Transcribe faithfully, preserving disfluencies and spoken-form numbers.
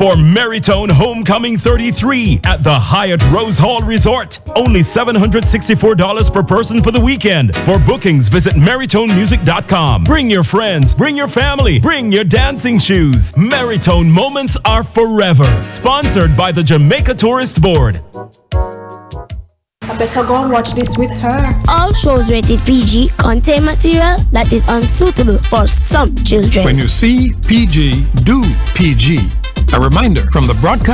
for Maritone Homecoming thirty-three at the Hyatt Rose Hall Resort. Only seven hundred sixty-four dollars per person for the weekend. For bookings, visit maritone music dot com. Bring your friends, bring your family, bring your dancing shoes. Maritone moments are forever. Sponsored by the Jamaica Tourist Board. I better go and watch this with her. All shows rated P G contain material that is unsuitable for some children. When you see P G, do P G. A reminder from the broadcast